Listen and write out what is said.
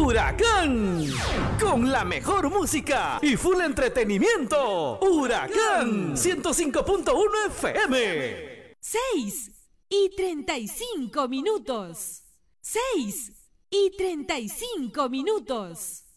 Huracán, con la mejor música y full entretenimiento. Huracán 105.1 FM. 6:35. 6:35.